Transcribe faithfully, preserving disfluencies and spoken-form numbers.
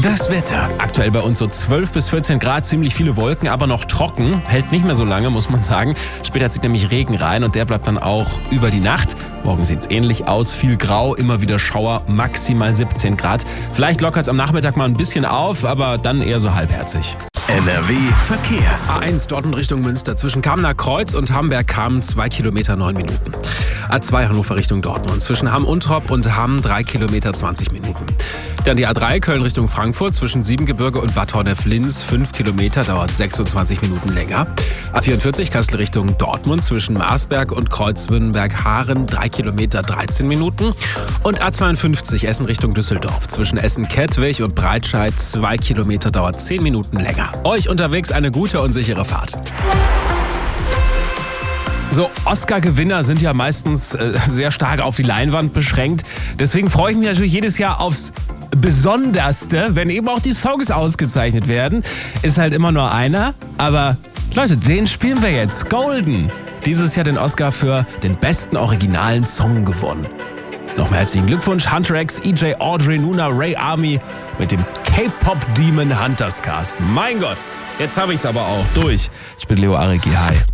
Das Wetter. Aktuell bei uns so zwölf bis vierzehn Grad, ziemlich viele Wolken, aber noch trocken. Hält nicht mehr so lange, muss man sagen. Später zieht nämlich Regen rein und der bleibt dann auch über die Nacht. Morgen sieht es ähnlich aus, viel grau, immer wieder Schauer, maximal siebzehn Grad. Vielleicht lockert es am Nachmittag mal ein bisschen auf, aber dann eher so halbherzig. N R W Verkehr. A eins Dortmund Richtung Münster. Zwischen Kamener Kreuz und Hamberg-Kamen zwei Kilometer neun Minuten. A zwei Hannover Richtung Dortmund. Zwischen Hamm-Untrop und Hamm drei Kilometer zwanzig Minuten. Dann die A drei Köln Richtung Frankfurt. Zwischen Siebengebirge und Bad Honnef-Linz fünf Kilometer, dauert sechsundzwanzig Minuten länger. A vierundvierzig Kassel Richtung Dortmund. Zwischen Marsberg und Kreuzwünnenberg-Haaren drei Kilometer dreizehn Minuten. Und A zweiundfünfzig Essen Richtung Düsseldorf. Zwischen Essen-Kettwig und Breitscheid zwei Kilometer, dauert zehn Minuten länger. Euch unterwegs eine gute und sichere Fahrt. So, Oscar-Gewinner sind ja meistens äh, sehr stark auf die Leinwand beschränkt. Deswegen freue ich mich natürlich jedes Jahr aufs Besonderste, wenn eben auch die Songs ausgezeichnet werden. Ist halt immer nur einer, aber Leute, den spielen wir jetzt. Golden. Dieses Jahr den Oscar für den besten originalen Song gewonnen. Nochmal herzlichen Glückwunsch, Hunter X, E J, Audrey, Nuna, Ray Army mit dem K-Pop-Demon Hunters Cast. Mein Gott, jetzt habe ich es aber auch durch. Ich bin Leo Areki, hi.